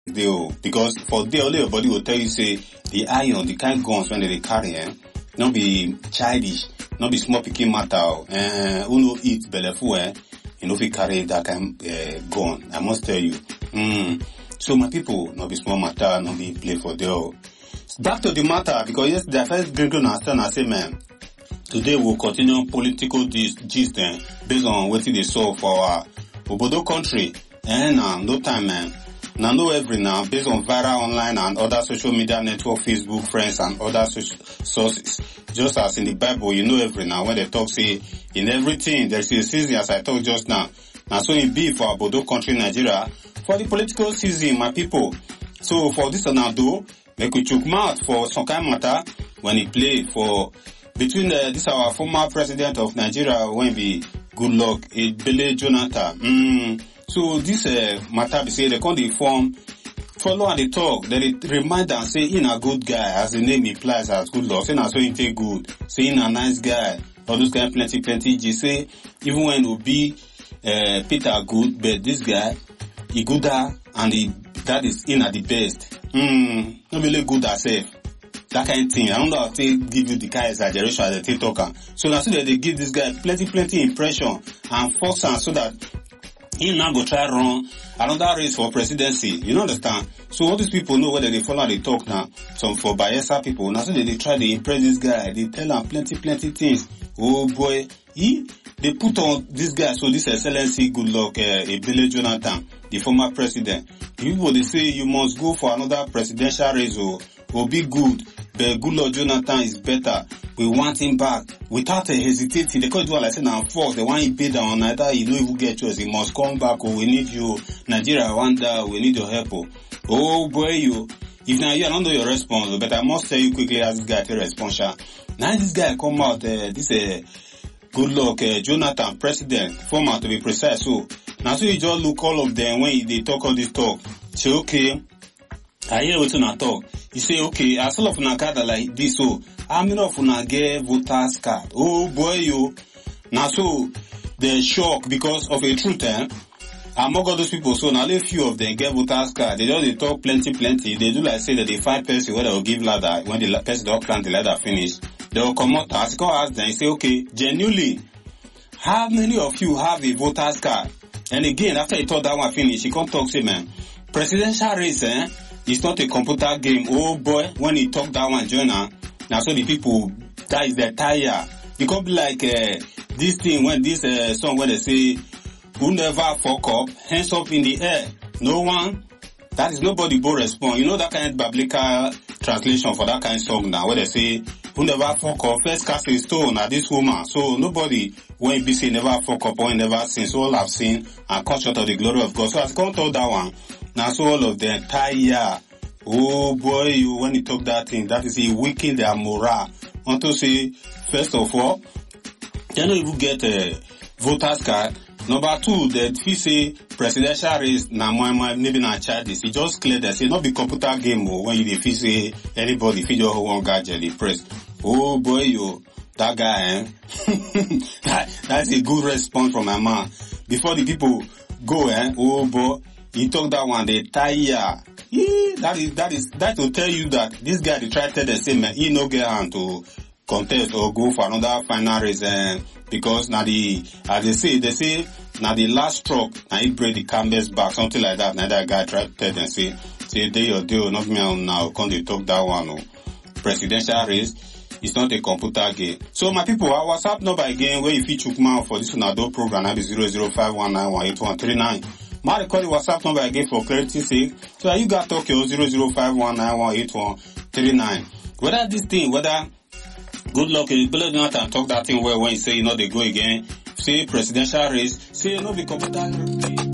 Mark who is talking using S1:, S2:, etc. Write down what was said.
S1: because for there only your body will tell you say the iron, the kind guns when they carry, not be childish, not be small pikin matter, who no eat belleful, you know if you carry that kind gun. I must tell you. So my people, not be small matter, not be play for there. Back to the matter, because yesterday I first bring on and I say, man, today we'll continue political gist based on what they saw for our Obodo country. And no time, man. Now know every now, based on viral online and other social media network, Facebook, friends and other sources. Just as in the Bible, you know every now, when they talk, say, in everything, there's a season, as I talked just now. Now so it be for Obodo country, Nigeria, for the political season, my people. So for this now, though, make we chook mouth for some kind of matter when he play for between this our former president of Nigeria when be Goodluck Ebele Jonathan. So this matter be say they come dey form follow and they talk, then they remind and say he a good guy as the name implies as Goodluck. Say na so he take good, say he a nice guy, all those kind plenty G say even when Obi Peter good, but this guy he gooder and that is in at the best. Not really good herself. That kind of thing. I don't know how to give you the kind of exaggeration as a TikToker. So now so that they give this guy plenty impression and force him so that he now go try run another race for presidency. You know understand? So all these people know whether they follow and they talk now. Some for Bayelsa people. Now so they try to impress this guy. They tell him plenty things. Oh boy. They put on this guy, so this excellency Goodluck Ebele Jonathan, the former president. The people they say you must go for another presidential race or be good, but Goodluck Jonathan is better. We want him back without a hesitating. They can't do like say now force. They want him pay down. Either you don't even get yours. He must come back. Or we need you, Nigeria. Wanda, we need your help. Oh boy, you. If now you don't know your response, but I must tell you quickly as this guy take response. Now this guy come out. This Goodluck Jonathan, president, former to be precise. So now so you just look all of them when they talk all this talk. Say okay, I hear what you talk. He say okay, as all of una gather like this, so how many of una get voters card? Oh boy, you. Now so they shock because of a truth, among all those people, so now a few of them get voters card. They just they talk plenty. They do like say that they find person where they will give ladder when the person don't plant the ladder finish. They will come out as go ask them and say, okay, genuinely, how many of you have a voter's card? And again, after he thought that one finished, he come talk, say, man, presidential race, is not a computer game. Oh boy, when he talk that one, joiner, now so the people, that is their tire. It could be like, this thing, when this, song, when they say, who never fuck up, hands up in the air. No one, that is nobody will respond. You know that kind of biblical translation for that kind of song now, where they say, who never fuck up, first cast a stone at this woman. So nobody, when be say never fuck up or never sin, so all have seen and cut short of the glory of God. So as come to that one, now so all of them tire. Oh boy, you when he talk that thing, that is he weaken their morale. Want to say, first of all, they don't even get a voter's card. Number two, that if you say presidential race, na maybe na charges. He just clear that say not be computer game when you if you say anybody if you just one gadget they press. Oh boy, you that guy, that's a good response from my man. Before the people go, oh boy, he talk that one, they tire. That will tell you that this guy they try to tell the same man, he no get hand to contest or go for another final race, because now as they say now the last stroke now he break the canvas back, something like that. Now that guy try to tell them say they your deal, not me on now. Come they talk that one. Presidential race is not a computer game. So my people, our WhatsApp number again where if you chook mouth for this one program, that be 0051918139. My record the WhatsApp number again for clarity sake. So you got talk your 0051918139. Whether this thing, whether Goodluck Ebele Jonathan talk that thing where when you say you know they go again, say presidential race, say no be computer.